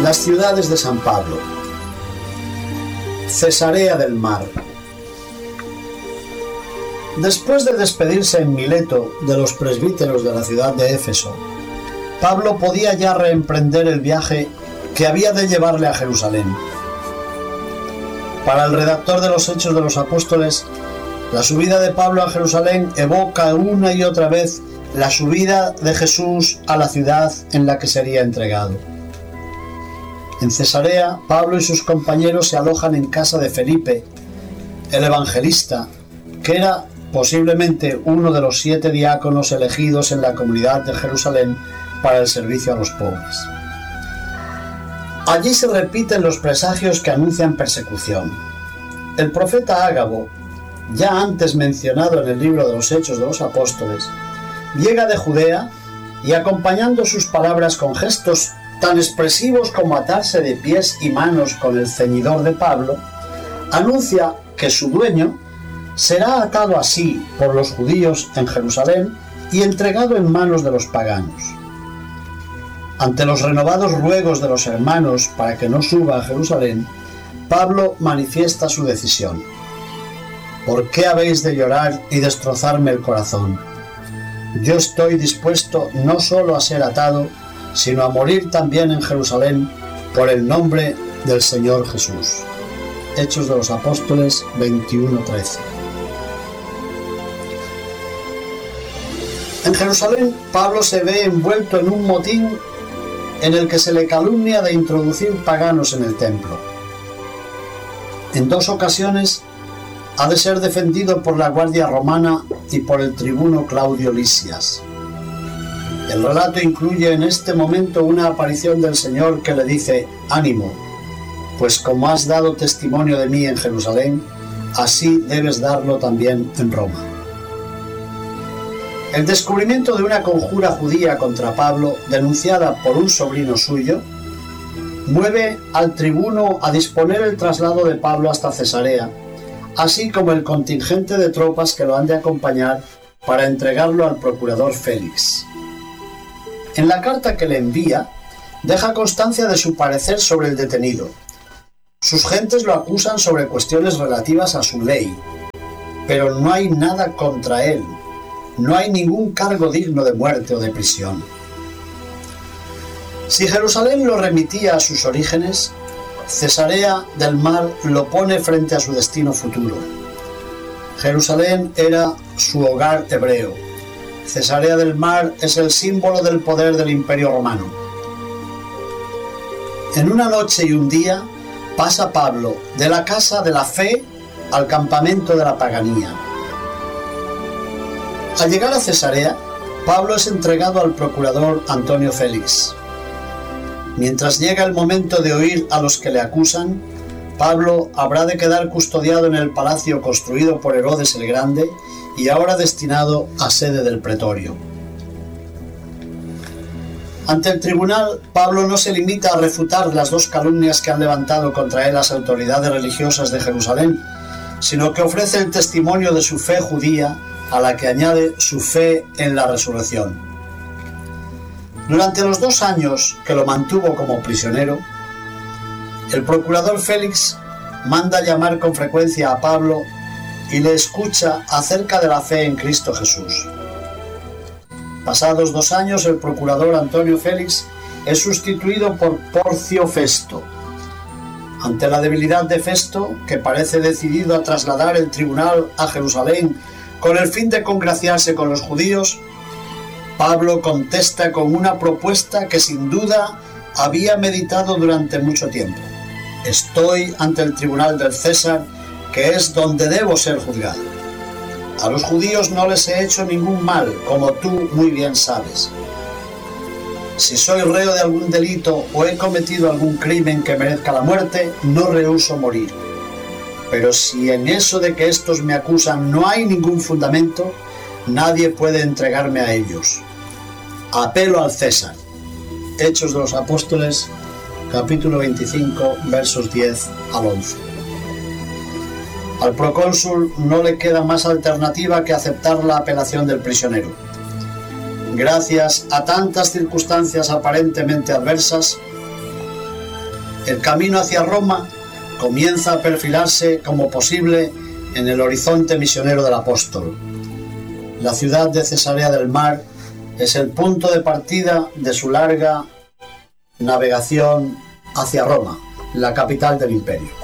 Las ciudades de San Pablo. Cesarea del Mar. Después de despedirse en Mileto de los presbíteros de la ciudad de Éfeso, Pablo podía ya reemprender el viaje que había de llevarle a Jerusalén. Para el redactor de los Hechos de los Apóstoles, la subida de Pablo a Jerusalén evoca una y otra vez la subida de Jesús a la ciudad en la que sería entregado. En Cesarea, Pablo y sus compañeros se alojan en casa de Felipe, el evangelista, que era posiblemente uno de los 7 diáconos elegidos en la comunidad de Jerusalén para el servicio a los pobres. Allí se repiten los presagios que anuncian persecución. El profeta Ágabo, ya antes mencionado en el libro de los Hechos de los Apóstoles, llega de Judea y, acompañando sus palabras con gestos tan expresivos como atarse de pies y manos con el ceñidor de Pablo, anuncia que su dueño será atado así por los judíos en Jerusalén y entregado en manos de los paganos. Ante los renovados ruegos de los hermanos para que no suba a Jerusalén, Pablo manifiesta su decisión. ¿Por qué habéis de llorar y destrozarme el corazón? Yo estoy dispuesto no solo a ser atado, sino a morir también en Jerusalén por el nombre del Señor Jesús. Hechos de los Apóstoles 21:13. En Jerusalén, Pablo se ve envuelto en un motín en el que se le calumnia de introducir paganos en el templo. En 2 ocasiones ha de ser defendido por la Guardia Romana y por el tribuno Claudio Lisias. El relato incluye en este momento una aparición del Señor que le dice: «Ánimo, pues como has dado testimonio de mí en Jerusalén, así debes darlo también en Roma». El descubrimiento de una conjura judía contra Pablo, denunciada por un sobrino suyo, mueve al tribuno a disponer el traslado de Pablo hasta Cesarea, así como el contingente de tropas que lo han de acompañar para entregarlo al procurador Félix. En la carta que le envía, deja constancia de su parecer sobre el detenido. Sus gentes lo acusan sobre cuestiones relativas a su ley, pero no hay nada contra él. No hay ningún cargo digno de muerte o de prisión. Si Jerusalén lo remitía a sus orígenes, Cesarea del Mar lo pone frente a su destino futuro. Jerusalén era su hogar hebreo. Cesarea del Mar es el símbolo del poder del Imperio Romano. En una noche y un día pasa Pablo de la casa de la fe al campamento de la paganía. Al llegar a Cesarea, Pablo es entregado al procurador Antonio Félix. Mientras llega el momento de oír a los que le acusan, Pablo habrá de quedar custodiado en el palacio construido por Herodes el Grande y ahora destinado a sede del pretorio. Ante el tribunal, Pablo no se limita a refutar las 2 calumnias que han levantado contra él las autoridades religiosas de Jerusalén, sino que ofrece el testimonio de su fe judía, a la que añade su fe en la resurrección. Durante los 2 años que lo mantuvo como prisionero, el procurador Félix manda llamar con frecuencia a Pablo y le escucha acerca de la fe en Cristo Jesús. Pasados 2 años, el procurador Antonio Félix es sustituido por Porcio Festo. Ante la debilidad de Festo, que parece decidido a trasladar el tribunal a Jerusalén con el fin de congraciarse con los judíos, Pablo contesta con una propuesta que sin duda había meditado durante mucho tiempo. Estoy ante el tribunal del César, que es donde debo ser juzgado. A los judíos no les he hecho ningún mal, como tú muy bien sabes. Si soy reo de algún delito o he cometido algún crimen que merezca la muerte, no rehúso morir. Pero si en eso de que estos me acusan no hay ningún fundamento, nadie puede entregarme a ellos. Apelo al César. Hechos de los Apóstoles, capítulo 25, versos 10 al 11. Al procónsul no le queda más alternativa que aceptar la apelación del prisionero. Gracias a tantas circunstancias aparentemente adversas, El camino hacia Roma comienza a perfilarse como posible en el horizonte misionero del apóstol. La ciudad de Cesarea del Mar es el punto de partida de su larga navegación hacia Roma, la capital del imperio.